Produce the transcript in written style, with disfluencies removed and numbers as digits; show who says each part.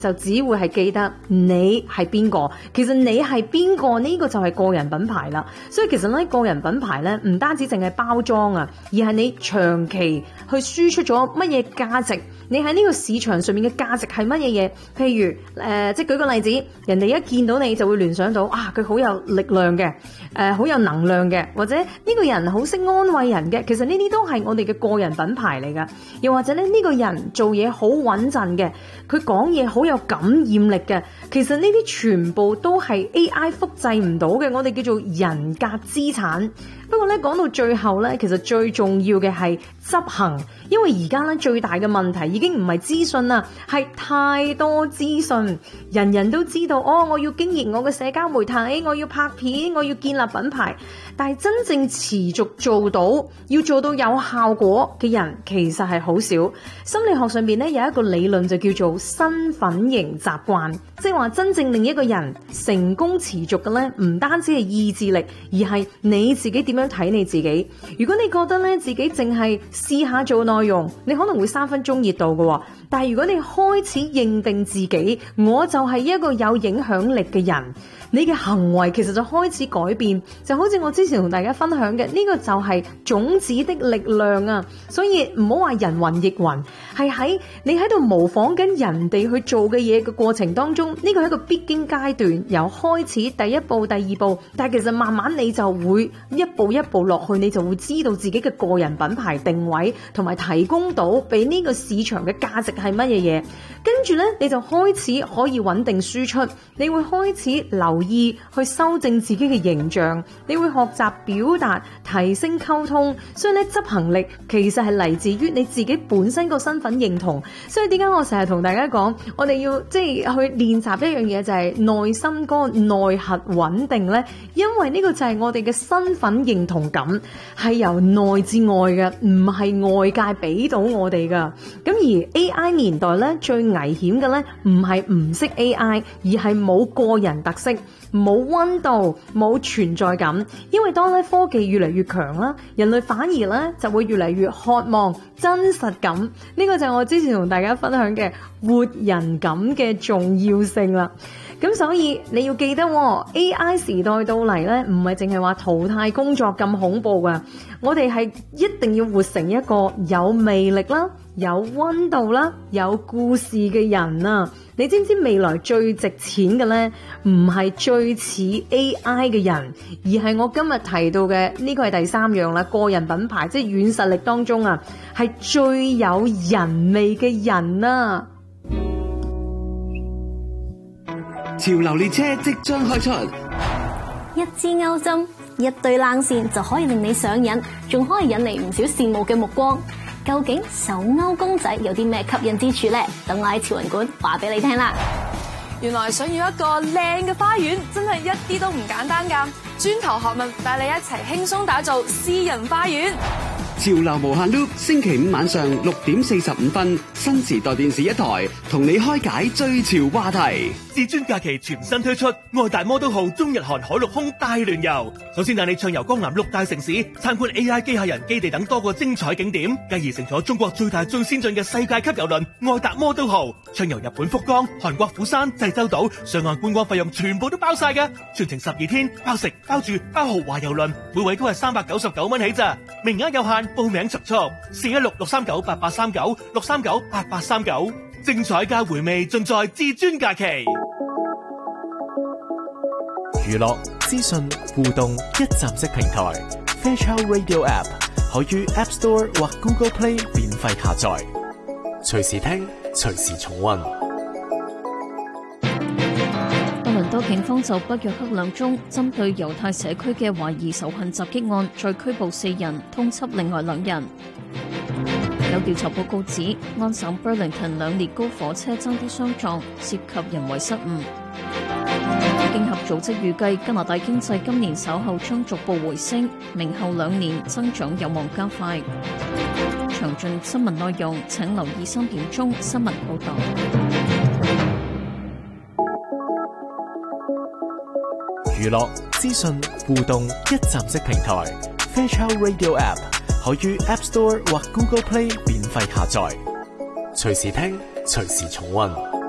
Speaker 1: 就只會係記得你係邊個。其實你係邊個呢個就係個人品牌啦。所以其實咧個人品牌咧唔單止淨係包裝啊，而係你長期去輸出咗乜嘢價值。你喺呢個市場上面嘅價值係乜嘢嘢？譬如即係舉個例子，人哋一見到你就會聯想到啊，佢好有力量嘅，好有能量嘅，或者呢個人好識安慰人嘅。其實呢啲都係我哋嘅個人品牌嚟㗎。又或者咧呢個人做嘢好穩陣嘅，佢講嘢好有感染力嘅。其實呢啲全部都係 AI 複製唔到嘅，我哋叫做人格資產。不過咧講到最後咧，其實最重要嘅係執行，因為而家咧最大嘅問題已經唔係資訊啦，係太多資訊，人人都知道哦，我要經營我嘅社交媒體，我要拍片，我要建立品牌，但係真正持續做到，要做到有效果嘅人其實係好少。心理學上邊咧有一個理論就叫做身份型習慣，即係話真正令一個人成功持續嘅咧，唔單止係意志力，而係你自己點樣睇你自己。如果你覺得咧自己淨係試下做內容，你可能會3分鐘熱度嘅，但係如果你開始認定自己，我就係一個有影響力嘅人，你嘅行為其實就開始改變。就好似我之前同大家分享嘅，呢個就係種子的力量啊！所以唔好話人云亦云，係喺你喺度模仿緊人哋去做嘅嘢嘅過程當中，呢個係一個必經階段，由開始第一步、第二步，但係其實慢慢你就會一步一步落去，你就會知道自己嘅個人品牌定位，同埋提供到俾呢個市場嘅價值係乜嘢嘢。跟住呢，你就開始可以穩定輸出，你會開始留意去修正自己嘅形象，你會學習表達，提升溝通。所以咧執行力其實係嚟自於你自己本身個身份認同。所以點解我成日同大家講，我哋要即係去練習一樣嘢，就係內心嗰個內核穩定呢？因為呢個就係我哋嘅身份認同感，係由內至外嘅，唔係外界俾到我哋噶。咁而 AI 年代呢，最危險嘅呢，唔係唔識 AI， 而係冇個人特色，冇溫度，冇存在感。因為當咧科技越嚟越強啦，人類反而咧就會越嚟越渴望真實感。呢個就係我之前同大家分享嘅活人感嘅重要性啦。咁所以你要記得，AI 時代到嚟咧，唔係淨係話淘汰工作咁恐怖噶，我哋係一定要活成一個有魅力啦、有溫度啦、有故事嘅人啊！你知唔知未來最值錢嘅呢？唔係最似 AI 嘅人，而係我今日提到嘅呢個係第3樣啦，個人品牌，即係軟實力當中啊，係最有人味嘅人啊！
Speaker 2: 潮流列車即將開出，
Speaker 3: 一支鈎針，一對冷線就可以令你上癮，仲可以引嚟唔少羨慕嘅目光。究竟手鈎公仔有啲咩吸引之處呢？等我喺潮雲館話俾你聽啦。
Speaker 4: 原來想要一個靚嘅花園，真係一啲都唔簡單㗎。磚頭學問帶你一齊輕鬆打造私人花園。
Speaker 2: 潮流無限 loop， 星期5晚上6點45分，新時代電視1台，同你開解最潮話題。
Speaker 5: 至尊假期全新推出愛達摩都號中日韓海陸空大聯遊，首先帶你暢遊江南6大城市，參觀 AI 機械人基地等多個精彩景點，繼而乘坐中國最大最先進嘅世界級郵輪愛達摩都號，暢遊日本福岡、韓國釜山、濟州島，上岸觀光費用全部都包晒嘅，全程12天，包食包住包豪華郵輪，每位都係399蚊起咋，名額有限，報名速速416-639-8839 精彩加回味盡在至尊假期。
Speaker 6: 娛樂、資訊、互動一站式平台 Fairchild Radio App 可於 App Store 或 Google Play 免費下載，隨時聽，隨時重溫。
Speaker 7: 多倫多警方就北約克兩宗針對猶太社區嘅懷疑仇恨襲擊案，再拘捕4人，通緝另外2人。有調查報告指，安省 Burlington 2列高火車爭啲相撞，涉及人為失誤。經合組織預計，加拿大經濟今年稍後將逐步回升，明後2年增長有望加快。詳盡新聞內容，請留意3點鐘新聞報導。
Speaker 6: 娛樂、資訊、互動一站式平台 Fairchild Radio App 可於 App Store 或 Google Play 免費下載，隨時聽，隨時重溫。